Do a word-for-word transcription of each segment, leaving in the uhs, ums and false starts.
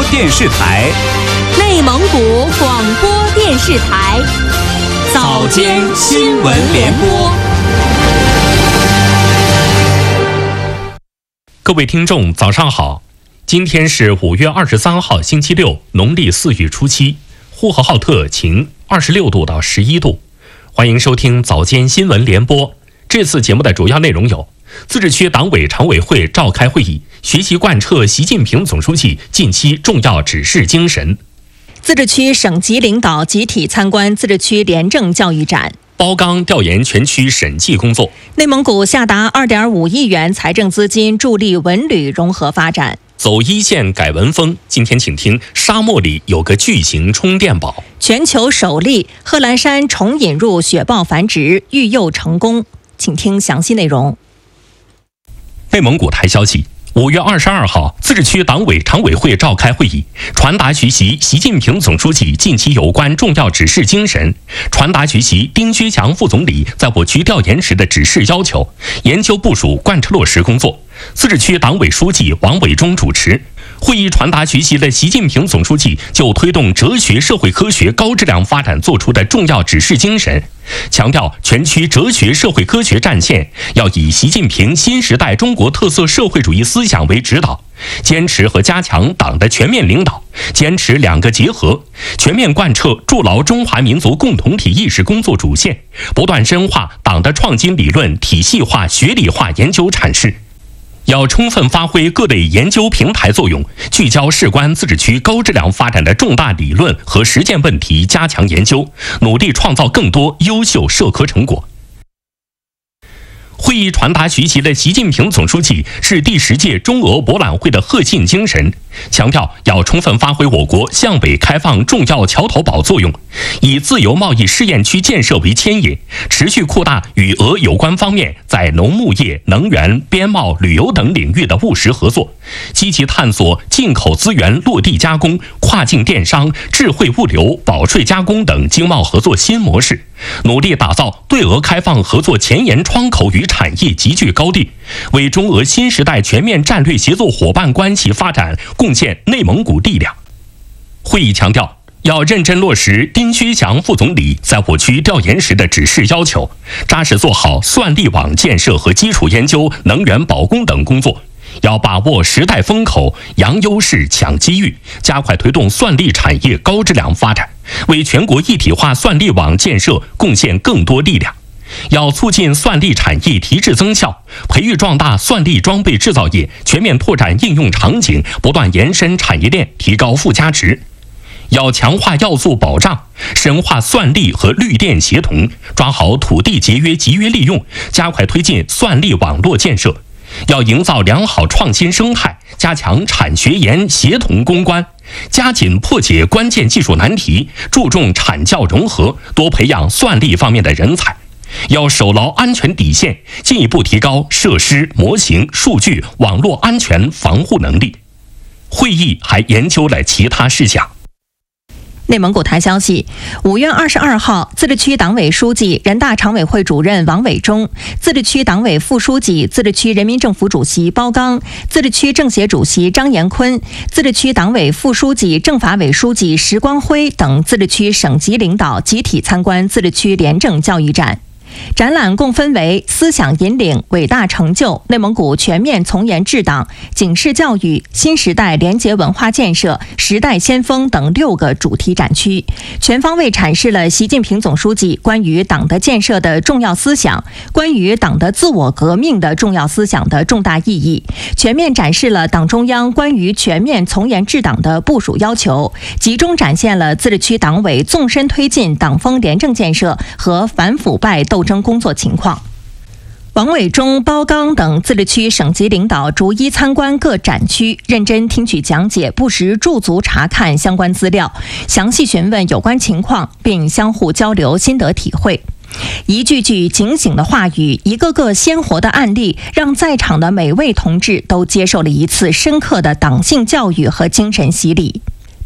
电视台、 内蒙古广播电视台早间新闻联播。 各位听众，早上好！今天是五月二十三号，星期六，农历四月初七，呼和浩特晴，二十六度到十一度。欢迎收听早间新闻联播。这次节目的主要内容有：自治区党委常委会召开会议，学习贯彻习近平总书记近期重要指示精神； 自治区省级领导集体参观自治区廉政教育展； 包钢调研全区审计工作； 内蒙古下达二点五亿元财政资金助力文旅融合发展。 走一线改文风，今天请听沙漠里有个巨型充电宝。 全球首例贺兰山重引入雪豹繁殖，育幼成功。请听详细内容。 内蒙古台消息，五月二十二号，自治区党委常委会召开会议，传达学习习近平总书记近期有关重要指示精神，传达学习丁薛祥副总理在我局调研时的指示要求，研究部署贯彻落实工作。自治区党委书记王伟忠主持会议，传达学习了习近平总书记就推动哲学社会科学高质量发展作出的重要指示精神，强调全区哲学社会科学战线要以习近平新时代中国特色社会主义思想为指导，坚持和加强党的全面领导，坚持两个结合，全面贯彻筑牢中华民族共同体意识工作主线，不断深化党的创新理论体系化学理化研究阐释。要充分发挥各类研究平台作用，聚焦事关自治区高质量发展的重大理论和实践问题，加强研究，努力创造更多优秀社科成果。会议传达学习了习近平总书记是第十届中俄博览会的核心精神，强调要充分发挥我国向北开放重要桥头堡作用，以自由贸易试验区建设为牵引，持续扩大与俄有关方面在农牧业、能源、边贸、旅游等领域的务实合作，积极探索进口资源落地加工、跨境电商、智慧物流、保税加工等经贸合作新模式，努力打造对俄开放合作前沿窗口与产业集聚高地，为中俄新时代全面战略协作伙伴关系发展贡献内蒙古力量。会议强调，要认真落实丁薛祥副总理在我区调研时的指示要求，扎实做好算力网建设和基础研究、能源保供等工作，要把握时代风口，扬优势、抢机遇，加快推动算力产业高质量发展，为全国一体化算力网建设贡献更多力量。要促进算力产业提质增效，培育壮大算力装备制造业，全面拓展应用场景，不断延伸产业链，提高附加值。要强化要素保障，深化算力和绿电协同，抓好土地节约集约利用，加快推进算力网络建设。要营造良好创新生态，加强产学研协同攻关，加紧破解关键技术难题，注重产教融合，多培养算力方面的人才。要守牢安全底线，进一步提高设施、模型、数据、网络安全防护能力。会议还研究了其他事项。 内蒙古台消息，五月二十二号，自治区党委书记、人大常委会主任王伟忠，自治区党委副书记、自治区人民政府主席包钢，自治区政协主席张延坤，自治区党委副书记、政法委书记石光辉等自治区省级领导集体参观自治区廉政教育展。展览共分为思想引领、伟大成就、内蒙古全面从严治党、警示教育、新时代廉洁文化建设、时代先锋等六个主题展区，全方位阐释了习近平总书记关于党的建设的重要思想、关于党的自我革命的重要思想的重大意义，全面展示了党中央关于全面从严治党的部署要求，集中展现了自治区党委纵深推进党风廉政建设和反腐败斗争工作情况。王伟忠、包钢等自治区省级领导逐一参观各展区，认真听取讲解，不时驻足查看相关资料，详细询问有关情况，并相互交流心得体会。一句句警醒的话语，一个个鲜活的案例，让在场的每位同志都接受了一次深刻的党性教育和精神洗礼。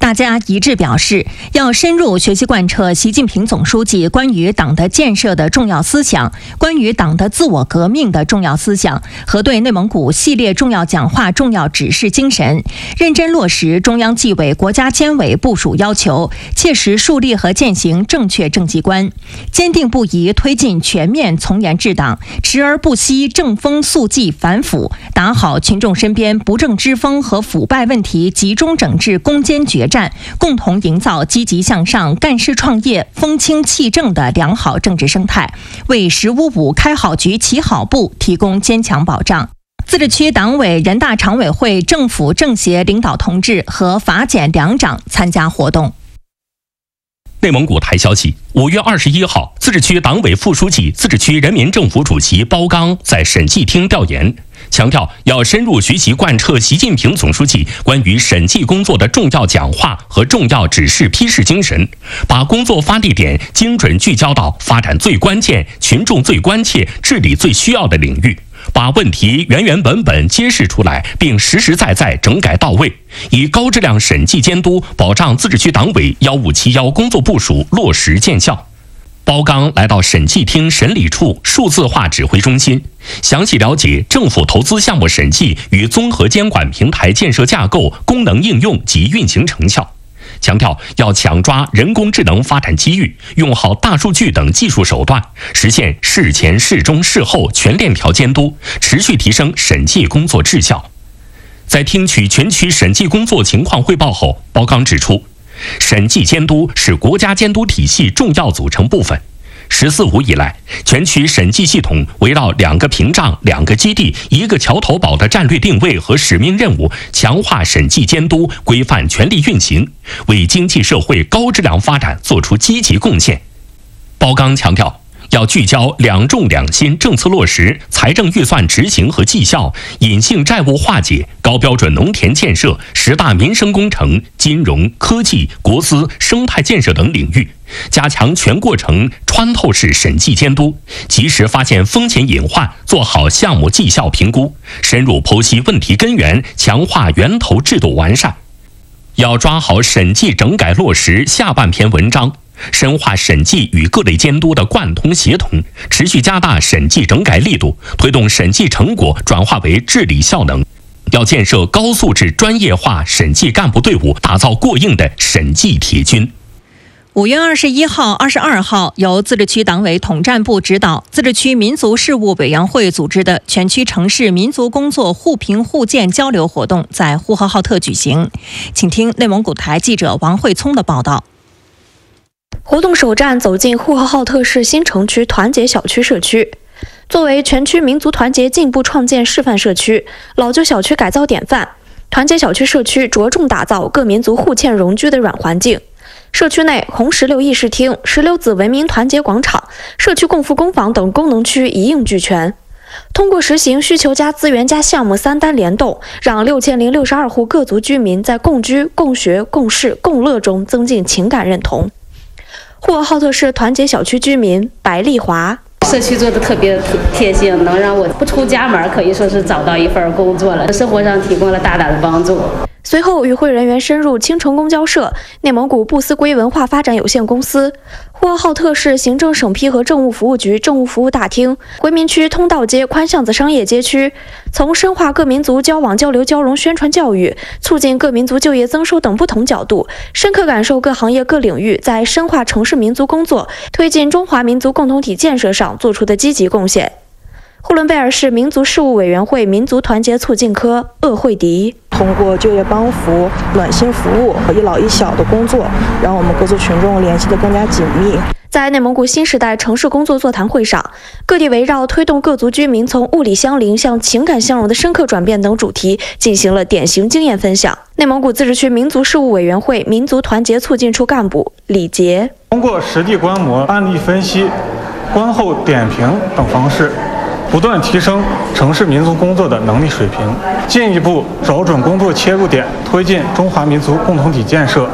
大家一致表示，要深入学习贯彻习近平总书记关于党的建设的重要思想，关于党的自我革命的重要思想和对内蒙古系列重要讲话重要指示精神，认真落实中央纪委国家监委部署要求，切实树立和践行正确政绩观，坚定不移推进全面从严治党，持而不息正风肃纪反腐，打好群众身边不正之风和腐败问题集中整治攻坚决战，共同营造积极向上、干事创业、风清气正的良好政治生态，为“十五五”开好局、起好步提供坚强保障。自治区党委、人大常委会、政府政协领导同志和法检两长参加活动。 内蒙古台消息，五月二十一号，自治区党委副书记、自治区人民政府主席包刚在审计厅调研，强调要深入学习贯彻习近平总书记关于审计工作的重要讲话和重要指示批示精神，把工作发力点精准聚焦到发展最关键、群众最关切、治理最需要的领域，把问题原原本本揭示出来，并实实在在整改到位，以高质量审计监督保障自治区党委幺五七幺工作部署落实见效。包刚来到审计厅审理处数字化指挥中心，详细了解政府投资项目审计与综合监管平台建设架构、功能应用及运行成效，强调要抢抓人工智能发展机遇，用好大数据等技术手段，实现事前、事中、事后全链条监督，持续提升审计工作质效。在听取全区审计工作情况汇报后，包刚指出，审计监督是国家监督体系重要组成部分。十四五以来，全区审计系统围绕两个屏障、两个基地、一个桥头堡的战略定位和使命任务，强化审计监督，规范权力运行，为经济社会高质量发展做出积极贡献。包刚强调，要聚焦两重两新政策落实、财政预算执行和绩效、隐性债务化解、高标准农田建设、十大民生工程、金融、科技、国资、生态建设等领域，加强全过程穿透式审计监督，及时发现风险隐患，做好项目绩效评估，深入剖析问题根源，强化源头制度完善。要抓好审计整改落实下半篇文章，深化审计与各类监督的贯通协同，持续加大审计整改力度，推动审计成果转化为治理效能。要建设高素质专业化审计干部队伍，打造过硬的审计铁军。 五月二十一号、二十二号，由自治区党委统战部指导，自治区民族事务委员会组织的全区城市民族工作互评互鉴交流活动在呼和浩特举行。请听内蒙古台记者王慧聪的报道。 活动首站走进呼和浩特市新城区团结小区社区。作为全区民族团结进步创建示范社区、老旧小区改造典范，团结小区社区着重打造各民族互嵌融居的软环境。社区内红石榴议事厅、石榴子文明团结广场、社区共富工坊等功能区一应俱全。通过实行需求加资源加项目三单联动，让六千零六十二户各族居民在共居、共学、共事、共乐中增进情感认同。呼和浩特市团结小区居民白丽华。 社区做的特别贴心，能让我不出家门，可以说是找到一份工作了，生活上提供了大大的帮助。 随后，与会人员深入青城公交社、内蒙古布斯圭文化发展有限公司、呼和浩特市行政审批和政务服务局政务服务大厅、回民区通道街宽巷子商业街区，从深化各民族交往交流交融宣传教育、促进各民族就业增收等不同角度，深刻感受各行业各领域在深化城市民族工作、推进中华民族共同体建设上做出的积极贡献。呼伦贝尔市民族事务委员会民族团结促进科鄂慧迪。 通过就业帮扶、暖心服务和一老一小的工作，让我们各族群众联系得更加紧密。 在内蒙古新时代城市工作座谈会上，各地围绕推动各族居民从物理相邻向情感相融的深刻转变等主题进行了典型经验分享。内蒙古自治区民族事务委员会民族团结促进处干部李杰通过实地观摩、案例分析、观后点评等方式，不断提升城市民族工作的能力水平，进一步找准工作切入点，推进中华民族共同体建设。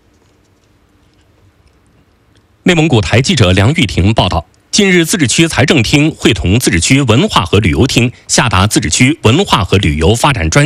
内蒙古台记者梁玉婷报道，近日自治区财政厅会同自治区文化和旅游厅下达自治区文化和旅游发展专